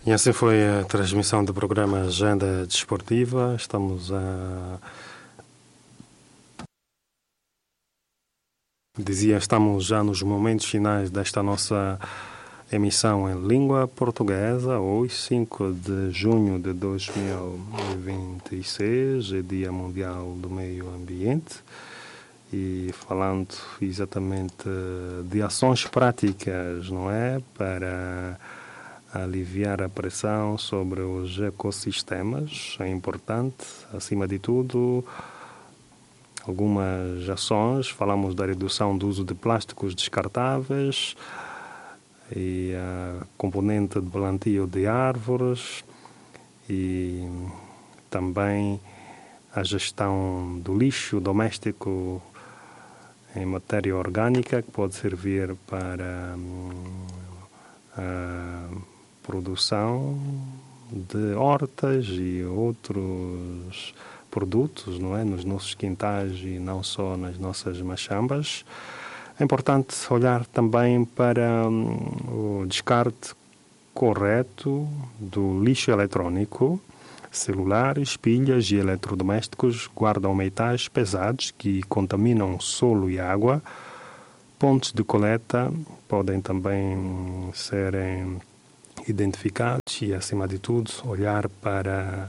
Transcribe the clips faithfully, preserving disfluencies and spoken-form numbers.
E assim foi a transmissão do programa Agenda Desportiva. Estamos a... Dizia, estamos já nos momentos finais desta nossa emissão em língua portuguesa. Hoje, cinco de junho de dois mil e vinte e seis, é Dia Mundial do Meio Ambiente. E falando exatamente de ações práticas, não é? Para aliviar a pressão sobre os ecossistemas. É importante, acima de tudo, algumas ações. Falamos da redução do uso de plásticos descartáveis e a componente de plantio de árvores e também a gestão do lixo doméstico em matéria orgânica, que pode servir para a produção de hortas e outros produtos, não é? Nos nossos quintais e não só nas nossas machambas. É importante olhar também para o descarte correto do lixo eletrónico. Celulares, pilhas e eletrodomésticos guardam metais pesados que contaminam solo e água. Pontos de coleta podem também serem identificados e, acima de tudo, olhar para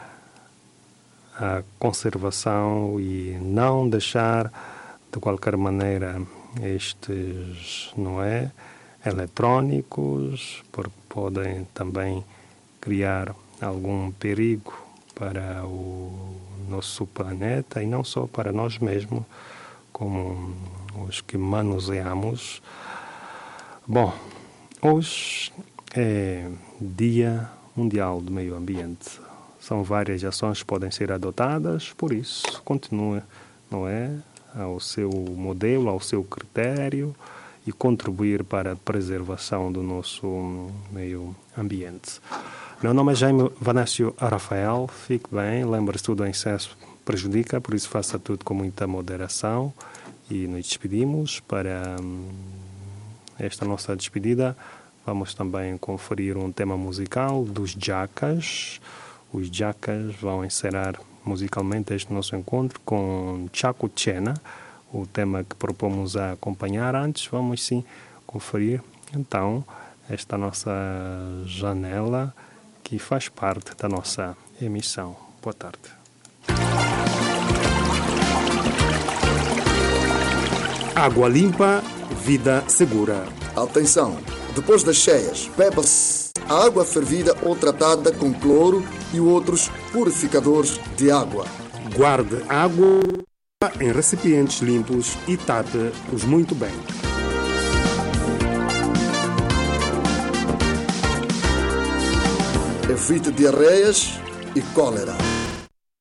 a conservação e não deixar, de qualquer maneira, estes, não é, eletrônicos, porque podem também criar algum perigo para o nosso planeta e não só para nós mesmos, como os que manuseamos. Bom, hoje é Dia Mundial do Meio Ambiente. São várias ações que podem ser adotadas, por isso continue, não é, ao seu modelo, ao seu critério e contribuir para a preservação do nosso meio ambiente. Meu nome é Jaime Vanécio Rafael. Fique bem, lembre-se, tudo em excesso prejudica, por isso faça tudo com muita moderação. E nos despedimos. Para esta nossa despedida, vamos também conferir um tema musical dos Jackas. Os Jackas vão encerrar musicalmente este nosso encontro com Chaco Chena, o tema que propomos a acompanhar. Antes, vamos sim conferir então esta nossa janela que faz parte da nossa emissão. Boa tarde. Água limpa, vida segura. Atenção! Depois das cheias, beba-se a água fervida ou tratada com cloro e outros purificadores de água. Guarde água em recipientes limpos e trate-os muito bem. Evite diarreias e cólera.